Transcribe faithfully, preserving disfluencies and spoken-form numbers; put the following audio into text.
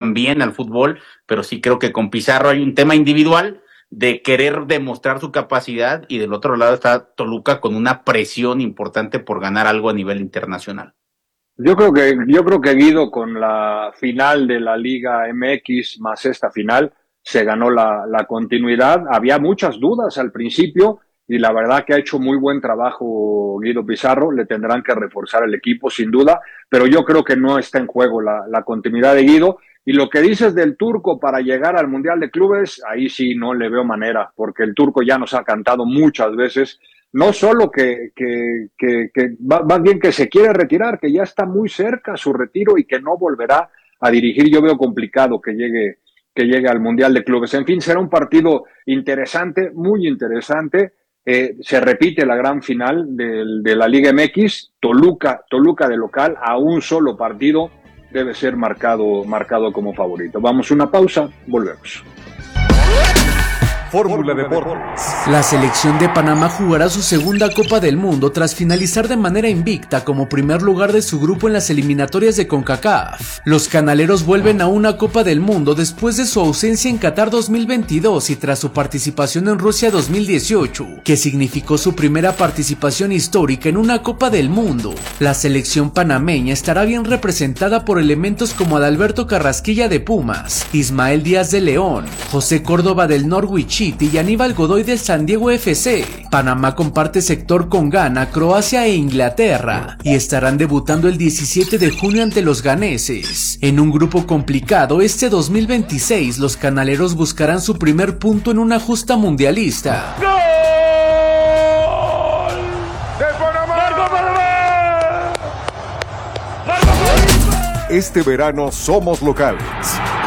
juegan bien al fútbol, pero sí creo que con Pizarro hay un tema individual de querer demostrar su capacidad, y del otro lado está Toluca con una presión importante por ganar algo a nivel internacional. Yo creo que, yo creo que Guido, con la final de la Liga M X más esta final, se ganó la, la continuidad. Había muchas dudas al principio y la verdad que ha hecho muy buen trabajo Guido Pizarro. Le tendrán que reforzar el equipo sin duda, pero yo creo que no está en juego la, la continuidad de Guido. Y lo que dices del Turco para llegar al Mundial de Clubes, ahí sí no le veo manera, porque el Turco ya nos ha cantado muchas veces, no solo que, que, que, que más bien que se quiere retirar, que ya está muy cerca su retiro y que no volverá a dirigir. Yo veo complicado que llegue, que llegue al Mundial de Clubes. En fin, será un partido interesante, muy interesante. Eh, se repite la gran final del, de la Liga M X, Toluca, Toluca de local, a un solo partido, debe ser marcado, marcado como favorito. Vamos a una pausa, volvemos. Fórmula Deportes. La selección de Panamá jugará su segunda Copa del Mundo tras finalizar de manera invicta como primer lugar de su grupo en las eliminatorias de CONCACAF. Los canaleros vuelven a una Copa del Mundo después de su ausencia en Qatar dos mil veintidós y tras su participación en Rusia dos mil dieciocho, que significó su primera participación histórica en una Copa del Mundo. La selección panameña estará bien representada por elementos como Adalberto Carrasquilla de Pumas, Ismael Díaz de León, José Córdoba del Norwich y Aníbal Godoy del San Diego F C. Panamá comparte sector con Ghana, Croacia e Inglaterra y estarán debutando el diecisiete de junio ante los ganeses. En un grupo complicado, este dos mil veintiséis los canaleros buscarán su primer punto en una justa mundialista. ¡Gol de Panamá! ¡Marco Panamá! ¡Marco Panamá! Este verano somos locales.